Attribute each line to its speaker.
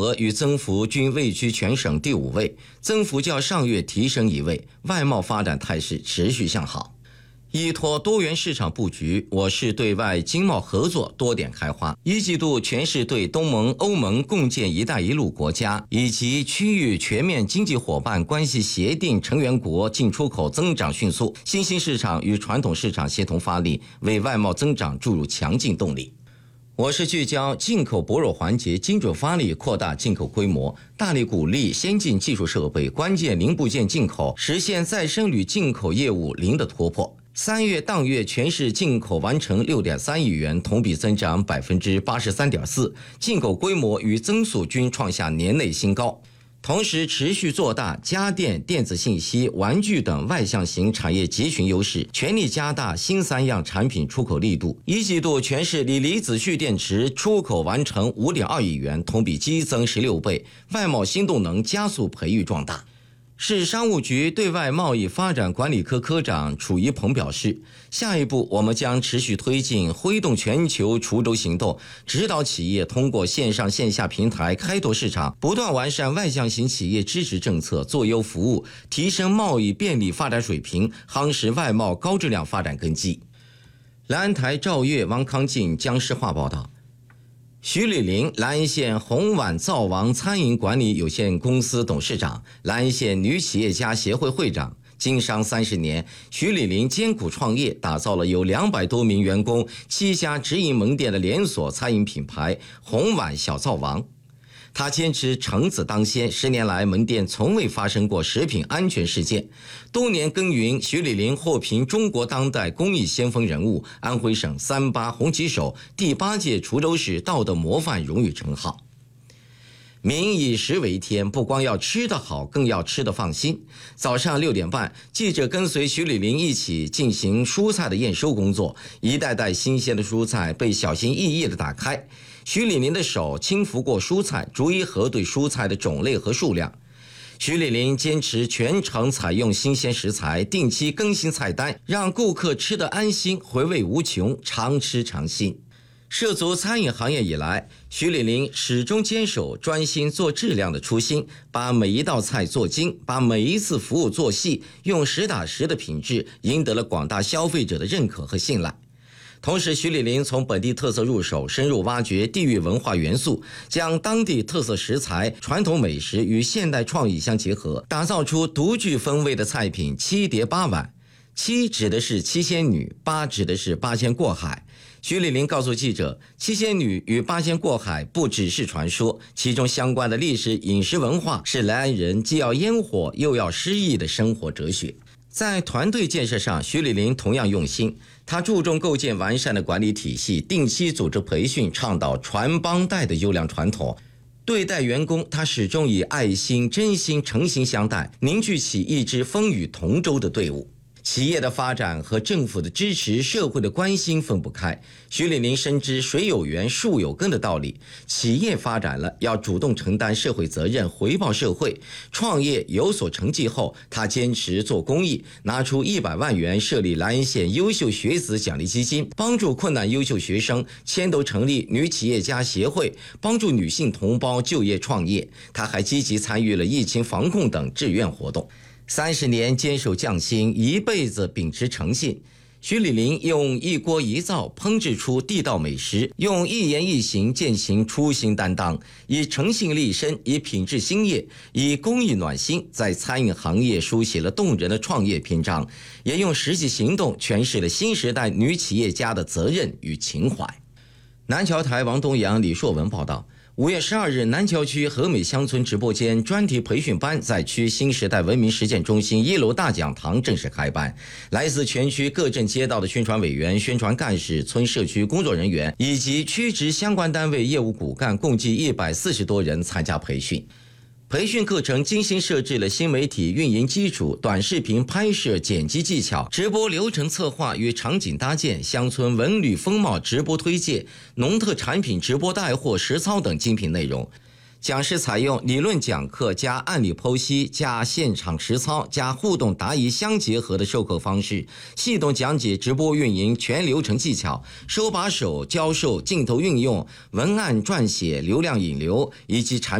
Speaker 1: 额与增幅均位居全省第5位，增幅较上月提升1位，外贸发展态势持续向好。依托多元市场布局，我市对外经贸合作多点开花。一季度全市对东盟、欧盟共建“一带一路”国家以及区域全面经济伙伴关系协定成员国进出口增长迅速，新兴市场与传统市场协同发力，为外贸增长注入强劲动力。我市聚焦进口薄弱环节，精准发力，扩大进口规模，大力鼓励先进技术设备、关键零部件进口，实现再生铝进口业务零的突破。3月当月全市进口完成6.3亿元，同比增长83.4%，进口规模与增速均创下年内新高。同时持续做大家电、电子信息、玩具等外向型产业集群优势，全力加大新3样产品出口力度。一季度全市锂离子蓄电池出口完成5.2亿元，同比激增16倍，外贸新动能加速培育壮大。市商务局对外贸易发展管理科科长楚一鹏表示，下一步我们将持续推进挥动全球滁州行动，指导企业通过线上线下平台开拓市场，不断完善外向型企业支持政策，做优服务，提升贸易便利发展水平，夯实外贸高质量发展根基。兰台赵月、王康进、江诗化报道。徐丽玲，兰恩县红碗灶王餐饮管理有限公司董事长，兰恩县女企业家协会会长。经商30年，徐丽玲艰苦创业，打造了有200多名员工、7家直营门店的连锁餐饮品牌红碗小灶王。他坚持橙子当先，10年来门店从未发生过食品安全事件。多年耕耘，徐丽玲获评中国当代公益先锋人物、安徽省38红旗手、第8届滁州市道德模范荣誉称号。民以食为天，不光要吃得好，更要吃得放心。早上6点半，记者跟随徐丽玲一起进行蔬菜的验收工作，一袋袋新鲜的蔬菜被小心翼翼地打开。徐丽玲的手轻拂过蔬菜，逐一核对蔬菜的种类和数量。徐丽玲坚持全程采用新鲜食材，定期更新菜单，让顾客吃得安心，回味无穷，常吃常新。涉足餐饮行业以来，徐丽玲始终坚守专心做质量的初心，把每一道菜做精，把每一次服务做细，用实打实的品质赢得了广大消费者的认可和信赖。同时，徐丽玲从本地特色入手，深入挖掘地域文化元素，将当地特色食材、传统美食与现代创意相结合，打造出独具风味的菜品7碟8碗。7指的是七仙女，8指的是八仙过海。徐丽玲告诉记者，七仙女与八仙过海不只是传说，其中相关的历史饮食文化是莱安人既要烟火又要诗意的生活哲学。在团队建设上，徐丽玲同样用心，她注重构建完善的管理体系，定期组织培训，倡导传帮带的优良传统。对待员工，她始终以爱心、真心、诚心相待，凝聚起一支风雨同舟的队伍。企业的发展和政府的支持、社会的关心分不开。徐丽玲深知水有源、树有根的道理，企业发展了要主动承担社会责任，回报社会。创业有所成绩后，她坚持做公益，拿出100万元设立兰恩县优秀学子奖励基金，帮助困难优秀学生，牵头成立女企业家协会，帮助女性同胞就业创业。她还积极参与了疫情防控等志愿活动。30年坚守匠心，一辈子秉持诚信。徐丽玲用一锅一灶烹制出地道美食，用一言一行践行初心担当，以诚信立身，以品质兴业，以公益暖心，在餐饮行业书写了动人的创业篇章，也用实际行动诠释了新时代女企业家的责任与情怀。南桥台王东阳、李硕文报道。5月12日，南桥区和美乡村直播间专题培训班在区新时代文明实践中心1楼大讲堂正式开班。来自全区各镇街道的宣传委员、宣传干事、村社区工作人员以及区直相关单位业务骨干共计140多人参加培训。培训课程精心设置了新媒体运营基础、短视频拍摄剪辑技巧、直播流程策划与场景搭建、乡村文旅风貌直播推介、农特产品直播带货实操等精品内容。讲师采用理论讲课加案例剖析加现场实操加互动答疑相结合的授课方式，系统讲解直播运营全流程技巧、手把手教授镜头运用、文案撰写、流量引流以及产